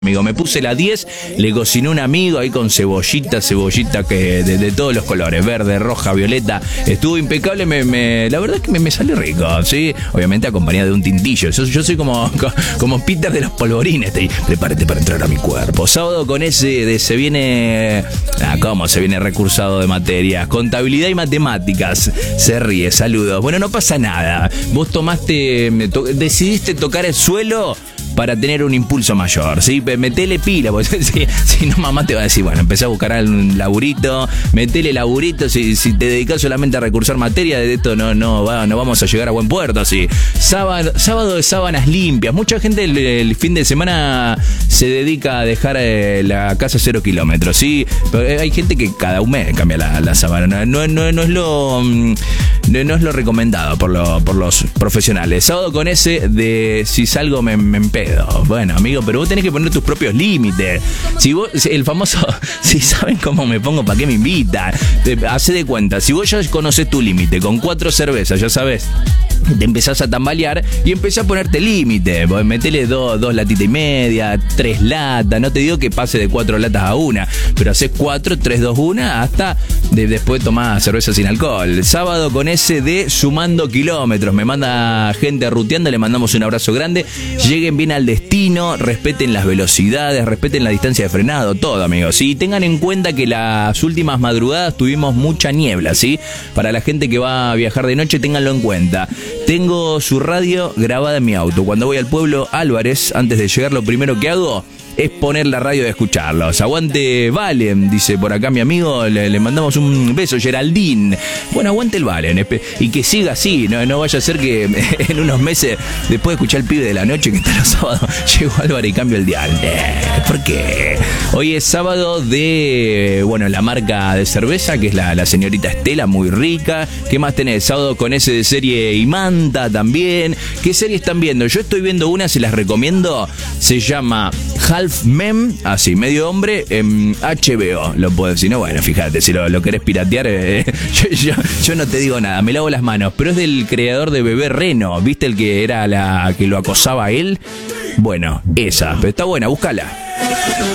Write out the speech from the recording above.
Amigo, me puse la 10, le cociné un amigo ahí con cebollita que de todos los colores, verde, roja, violeta, estuvo impecable, la verdad es que me salió rico, ¿sí? Obviamente acompañado de un tintillo, yo soy como Peter de los polvorines, prepárate para entrar a mi cuerpo. Sábado con ese de se viene, ¿cómo? Se viene recursado de materias, contabilidad y matemáticas, se ríe, saludos. Bueno, no pasa nada, vos decidiste tocar el suelo para tener un impulso mayor, ¿sí? Metele pila, porque si no mamá te va a decir, bueno, empezá a buscar un laburito, metele laburito, si te dedicás solamente a recursar materia, de esto no vamos a llegar a buen puerto, ¿sí? Sábado de sábanas limpias, mucha gente el fin de semana se dedica a dejar la casa 0 kilómetros, ¿sí? Pero hay gente que cada un mes cambia la sábana, no es lo recomendado por los profesionales. Sábado con ese de si salgo me empedo. Bueno, amigo, pero vos tenés que poner tus propios límites. El famoso, si saben cómo me pongo, ¿para qué me invitan? Hacé de cuenta, si vos ya conocés tu límite, con 4 cervezas, ya sabés, te empezás a tambalear y empezás a ponerte límite. Metele 2 latitas y media, 3 latas. No te digo que pase de 4 latas a 1, pero haces 4, 3, 2, 1 hasta después tomás cerveza sin alcohol. Sábado con ese de sumando kilómetros. Me manda gente ruteando, le mandamos un abrazo grande. Lleguen bien al destino, respeten las velocidades, respeten la distancia de frenado, todo, amigos. Y tengan en cuenta que las últimas madrugadas tuvimos mucha niebla, ¿sí? Para la gente que va a viajar de noche, ténganlo en cuenta. Tengo su radio grabada en mi auto. Cuando voy al pueblo Álvarez, antes de llegar, lo primero que hago es poner la radio y escucharlos. Aguante Valen, dice por acá mi amigo, le mandamos un beso, Geraldine. Bueno, aguante el Valen, y que siga así, no vaya a ser que en unos meses, después de escuchar el pibe de la noche, que está los sábados, llego a Álvarez y cambio el dial. ¿Por qué? Hoy es sábado de, la marca de cerveza, que es la señorita Estela, muy rica. ¿Qué más tenés? Sábado con ese de serie Imanta también. ¿Qué serie están viendo? Yo estoy viendo una, se las recomiendo, se llama Half Men, así, medio hombre, en HBO. Lo puedo decir, no, bueno, fíjate, si lo querés piratear, yo no te digo nada, me lavo las manos, pero es del creador de Bebé Reno, ¿viste el que era la que lo acosaba a él? Bueno, esa, pero está buena, búscala.